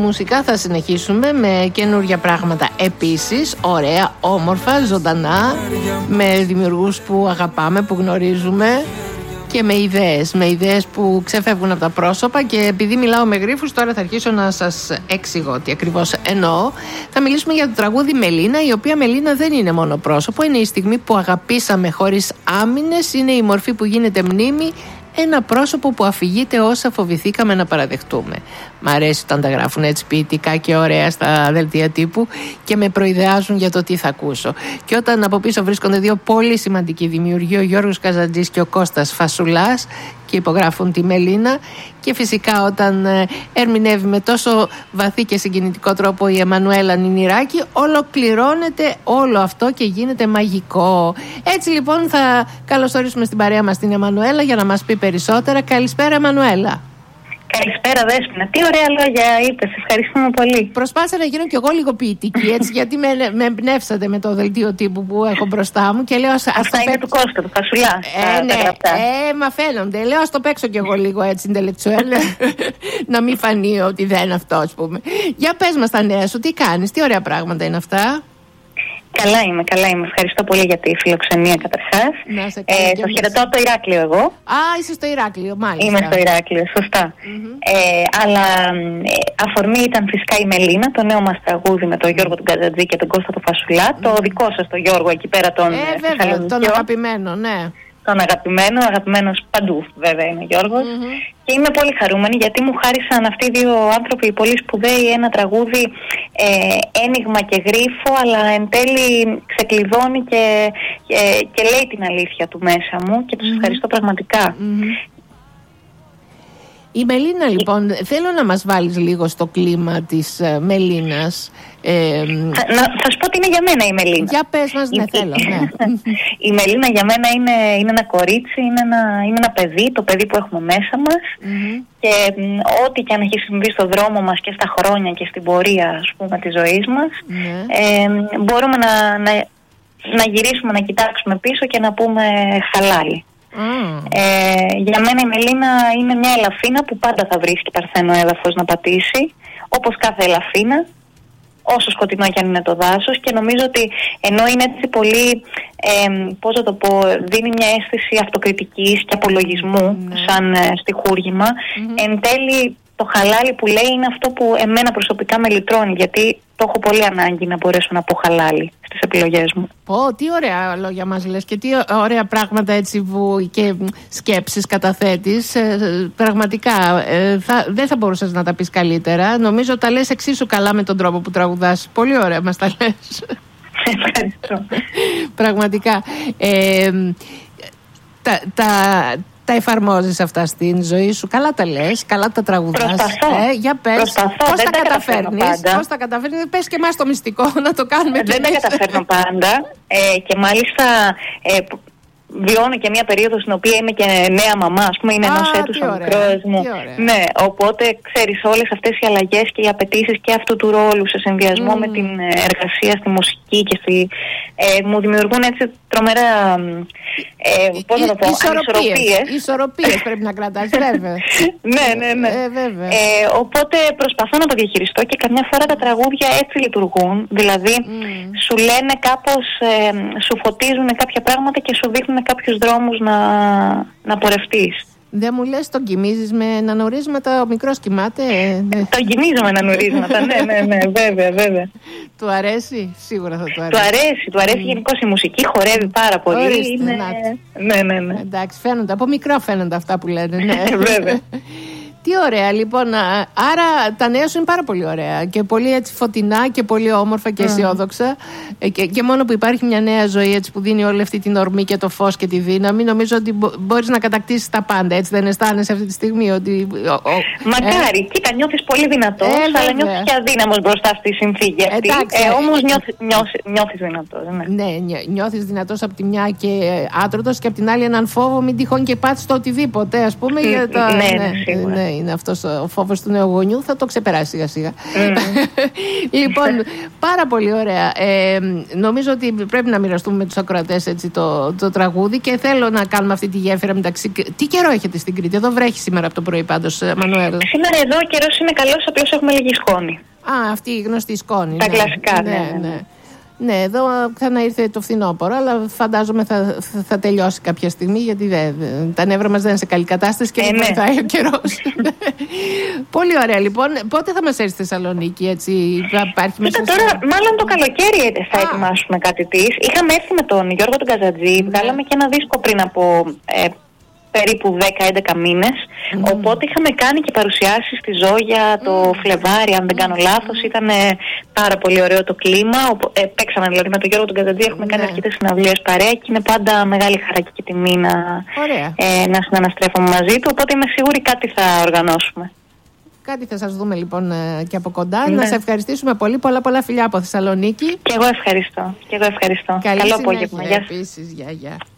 μουσικά θα συνεχίσουμε με καινούργια πράγματα επίσης, ωραία, όμορφα, ζωντανά, με δημιουργούς που αγαπάμε, που γνωρίζουμε και με ιδέες που ξεφεύγουν από τα πρόσωπα. Και επειδή μιλάω με γρίφους, τώρα θα αρχίσω να σας εξηγώ τι ακριβώς εννοώ. Θα μιλήσουμε για το τραγούδι Μελίνα, η οποία Μελίνα δεν είναι μόνο πρόσωπο, είναι η στιγμή που αγαπήσαμε χωρίς άμυνες, είναι η μορφή που γίνεται μνήμη, ένα πρόσωπο που αφηγείται όσα φοβηθήκαμε να παραδεχτούμε. Μ' αρέσει όταν τα γράφουν έτσι ποιητικά και ωραία στα δελτία τύπου και με προειδεάζουν για το τι θα ακούσω. Και όταν από πίσω βρίσκονται δύο πολύ σημαντικοί δημιουργοί, ο Γιώργος Καζαντζής και ο Κώστας Φασουλάς, και υπογράφουν τη Μελίνα, και φυσικά όταν ερμηνεύει με τόσο βαθύ και συγκινητικό τρόπο η Εμμανουέλα Νινηράκη, ολοκληρώνεται όλο αυτό και γίνεται μαγικό. Έτσι λοιπόν θα καλωσορίσουμε στην παρέα μας την Εμμανουέλα για να μας πει περισσότερα. Καλησπέρα, Εμμανουέλα. Καλησπέρα, Δέσποινα. Τι ωραία λόγια είπες. Ευχαριστούμε πολύ. Προσπάθησα να γίνω κι εγώ λίγο ποιητική, έτσι, γιατί με εμπνεύσατε με το δελτίο τύπου που έχω μπροστά μου και λέω. Αυτά είναι του Κώστα, του Φασουλά. Μα φαίνονται. Λέω, ας το παίξω κι εγώ λίγο έτσι, intellectual, να μην φανεί ότι δεν είναι αυτό, ας πούμε. Για πες μας τα νέα σου, τι κάνεις, τι ωραία πράγματα είναι αυτά. Καλά είμαι. Ευχαριστώ πολύ για τη φιλοξενία καταρχάς. Σας χαιρετώ από το Ηράκλειο εγώ. Α, είσαι στο Ηράκλειο, μάλιστα. Είμαι στο Ηράκλειο, σωστά. Αλλά αφορμή ήταν φυσικά η Μελίνα, το νέο μας τραγούδι με τον Γιώργο τον Καζαντζή και τον Κώστα τον Φασουλά. Το δικό σας τον Γιώργο εκεί πέρα, βέβαια, τον αγαπημένο, ναι. Τον αγαπημένος παντού βέβαια είναι ο Γιώργος. Και είμαι πολύ χαρούμενη γιατί μου χάρισαν αυτοί οι δύο άνθρωποι πολύ σπουδαίοι ένα τραγούδι ένιγμα και γρίφο, αλλά εν τέλει ξεκλειδώνει και λέει την αλήθεια του μέσα μου και τους ευχαριστώ πραγματικά. Η Μελίνα λοιπόν, θέλω να μας βάλεις λίγο στο κλίμα της Μελίνας. Θα σου πω τι είναι για μένα η Μελίνα. Για πες μας, ναι, θέλω. Ναι. Η Μελίνα για μένα είναι ένα κορίτσι, είναι ένα παιδί, το παιδί που έχουμε μέσα μας. Και ό,τι και αν έχει συμβεί στο δρόμο μας και στα χρόνια και στην πορεία, ας πούμε, της ζωής μας, μπορούμε να γυρίσουμε, να κοιτάξουμε πίσω και να πούμε χαλάλι. Για μένα η Μελίνα είναι μια ελαφίνα που πάντα θα βρίσκει παρθένο έδαφος να πατήσει, όπως κάθε ελαφίνα, όσο σκοτεινό και αν είναι το δάσος. Και νομίζω ότι ενώ είναι έτσι πολύ, πώς θα το πω, δίνει μια αίσθηση αυτοκριτικής και απολογισμού σαν στιχούργημα, εν τέλει το χαλάλι που λέει είναι αυτό που εμένα προσωπικά με λυτρώνει, γιατί το έχω πολύ ανάγκη να μπορέσω να πω χαλάλι στις επιλογές μου. Τι ωραία λόγια μας λες και τι ωραία πράγματα έτσι που και σκέψεις καταθέτεις. Πραγματικά δεν θα μπορούσες να τα πεις καλύτερα. Νομίζω τα λες εξίσου καλά με τον τρόπο που τραγουδάς. Πολύ ωραία μας τα λες. Ευχαριστώ. Πραγματικά. Τα εφαρμόζεις αυτά στην ζωή σου, καλά τα λες, καλά τα τραγουδάς. Για πες, πώς τα καταφέρνεις, πες και εμάς το μυστικό να το κάνουμε. Δεν τα καταφέρνω πάντα και μάλιστα βιώνω και μια περίοδο στην οποία είμαι και νέα μαμά, ας πούμε, είναι ενός έτους ο μικρός μου. Ναι, οπότε ξέρεις, όλες αυτές οι αλλαγές και οι απαιτήσεις και αυτού του ρόλου σε συνδυασμό με την εργασία στη μουσική και μου δημιουργούν έτσι τρομερά πώς να το πω, ισορροπίες πρέπει να κρατάς, βέβαια. Ναι. Οπότε προσπαθώ να το διαχειριστώ και καμιά φορά τα τραγούδια έτσι λειτουργούν. Δηλαδή σου λένε κάπως, σου φωτίζουν κάποια πράγματα και σου δείχνουν κάποιους δρόμους να πορευτείς. Δεν μου λες, τον κοιμίζεις με νανορίσματα, ο μικρός κοιμάται? Τον κοιμίζω με νανορίσματα, ναι, βέβαια. Του αρέσει, σίγουρα θα του αρέσει. Του αρέσει γενικώς η μουσική, χορεύει πάρα πολύ. Ναι. Εντάξει, φαίνονται, από μικρό φαίνονται αυτά που λένε, ναι. Βέβαια. Τι ωραία, λοιπόν. Άρα τα νέα σου είναι πάρα πολύ ωραία και πολύ έτσι φωτεινά και πολύ όμορφα και αισιόδοξα. Και μόνο που υπάρχει μια νέα ζωή έτσι, που δίνει όλη αυτή την ορμή και το φως και τη δύναμη, νομίζω ότι μπορείς να κατακτήσεις τα πάντα. Έτσι δεν αισθάνεσαι αυτή τη στιγμή ότι. Μακάρι. Κοίτα, νιώθεις πολύ δυνατός, αλλά νιώθεις και αδύναμος μπροστά στη συνθήκη αυτή. Όμως νιώθεις δυνατός. Ναι, νιώθεις δυνατός από τη μια και άτρωτος, και από την άλλη έναν φόβο μην τυχόν και πάτσεις το οτιδήποτε, ας πούμε. Ναι, είναι αυτός ο φόβος του νεογονιού, θα το ξεπεράσει σιγά σιγά. Λοιπόν, πάρα πολύ ωραία. Νομίζω ότι πρέπει να μοιραστούμε με τους ακροατές έτσι, το τραγούδι και θέλω να κάνουμε αυτή τη γέφυρα μεταξύ. Τι καιρό έχετε στην Κρήτη? Εδώ βρέχει σήμερα από το πρωί πάντως, Μανουέλα. Σήμερα εδώ ο καιρός είναι καλός, απλώς έχουμε λίγη σκόνη. Αυτή η γνωστή σκόνη. Τα κλασικά, ναι. Ναι, εδώ ξαναήρθε το φθινόπωρο, αλλά φαντάζομαι θα τελειώσει κάποια στιγμή, γιατί τα νεύρα μας δεν είναι σε καλή κατάσταση και δεν βοηθάει ο καιρός. Πολύ ωραία, λοιπόν. Πότε θα μας έρθει στη Θεσσαλονίκη, έτσι, υπάρχει μέσα? Τώρα, μάλλον το καλοκαίρι θα ετοιμάσουμε κάτι της. Είχαμε έρθει με τον Γιώργο τον Καζατζή, βγάλαμε και ένα δίσκο πριν από περίπου 10-11 μήνες. Οπότε είχαμε κάνει και παρουσιάσεις στη Ζόγια το Φλεβάρι, αν δεν κάνω λάθος. Ήταν πάρα πολύ ωραίο το κλίμα. Παίξαμε δηλαδή με τον Γιώργο τον Καζατζή, έχουμε κάνει αρκετές συναυλίες παρέα και είναι πάντα μεγάλη χαρά και τιμή να συναναστρέφουμε μαζί του. Οπότε είμαι σίγουρη κάτι θα οργανώσουμε. Κάτι θα σας δούμε λοιπόν και από κοντά. Να σε ευχαριστήσουμε πολύ. Πολλά φιλιά από Θεσσαλονίκη. Και εγώ ευχαριστώ. Καλό απόγευμα. Γεια σας.